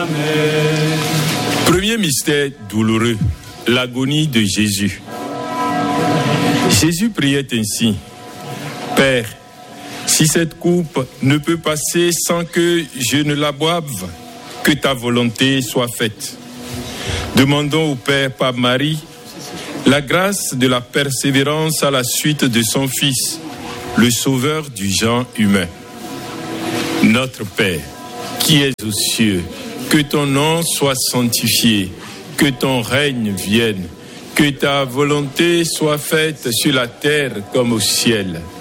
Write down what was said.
Premier mystère douloureux, l'agonie de Jésus. Jésus priait ainsi: Père, si cette coupe ne peut passer sans que je ne la boive, que ta volonté soit faite. Demandons au Père par Marie la grâce de la persévérance à la suite de son Fils, le Sauveur du genre humain. Notre Père, qui es aux cieux, que ton nom soit sanctifié, que ton règne vienne, que ta volonté soit faite sur la terre comme au ciel.